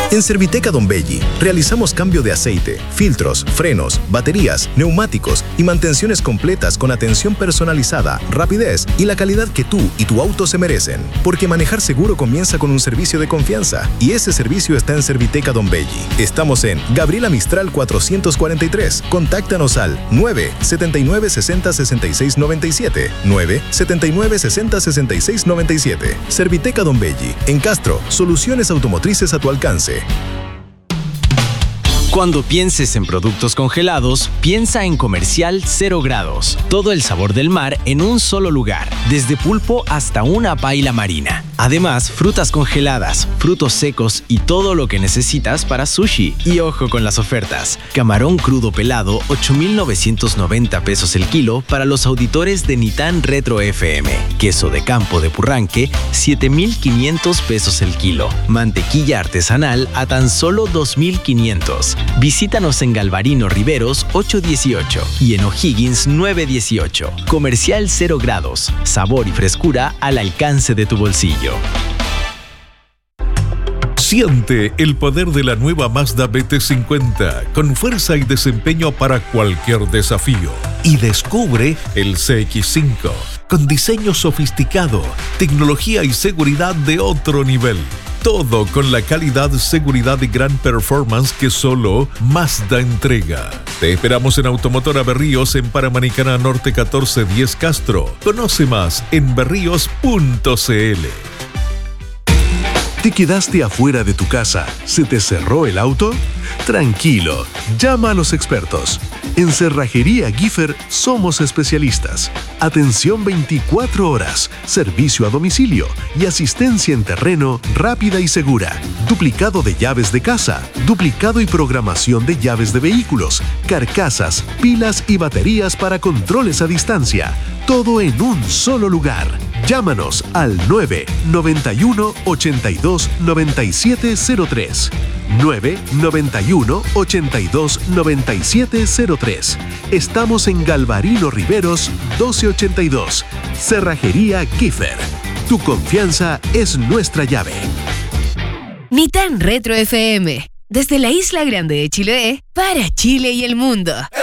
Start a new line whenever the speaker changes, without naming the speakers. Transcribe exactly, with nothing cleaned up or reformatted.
En Serviteca Don Belli realizamos cambio de aceite, filtros, frenos, baterías, neumáticos y mantenciones completas con atención personalizada, rapidez y la calidad que tú y tu auto se merecen. Porque manejar seguro comienza con un servicio de confianza y ese servicio está en Serviteca Don Belli. Estamos en Gabriela Mistral cuatrocientos cuarenta y tres. Contáctanos al nueve setenta y nueve sesenta sesenta y seis noventa y siete, nueve setenta y nueve sesenta sesenta y seis noventa y siete. Serviteca Don Belli, en Castro, soluciones automotrices a tu alcance.
Cuando pienses en productos congelados, piensa en Comercial Cero Grados. Todo el sabor del mar en un solo lugar, desde pulpo hasta una paila marina. Además, frutas congeladas, frutos secos y todo lo que necesitas para sushi. Y ojo con las ofertas. Camarón crudo pelado, ocho mil novecientos noventa pesos el kilo para los auditores de Nitán Retro F M. Queso de campo de Purranque, siete mil quinientos pesos el kilo. Mantequilla artesanal a tan solo dos mil quinientos. Visítanos en Galvarino Riveros ocho dieciocho y en O'Higgins nueve dieciocho. Comercial Cero Grados. Sabor y frescura al alcance de tu bolsillo.
Siente el poder de la nueva Mazda B T cincuenta con fuerza y desempeño para cualquier desafío. Y descubre el C X cinco con diseño sofisticado, tecnología y seguridad de otro nivel. Todo con la calidad, seguridad y gran performance que solo Mazda entrega. Te esperamos en Automotora Berríos en Panamericana Norte catorce diez Castro. Conoce más en berríos punto c l.
¿Te quedaste afuera de tu casa? ¿Se te cerró el auto? Tranquilo, llama a los expertos. En Cerrajería Giffer somos especialistas. Atención veinticuatro horas, servicio a domicilio y asistencia en terreno rápida y segura. Duplicado de llaves de casa, duplicado y programación de llaves de vehículos, carcasas, pilas y baterías para controles a distancia. Todo en un solo lugar. Llámanos al nueve noventa y uno ochenta y dos noventa y siete cero tres. nueve noventa y uno ochenta y dos noventa y siete cero tres. Estamos en Galvarino Riveros doce ochenta y dos. Cerrajería Giffer. Tu confianza es nuestra llave.
Nitán Retro F M. Desde la Isla Grande de Chiloé, para Chile y el mundo.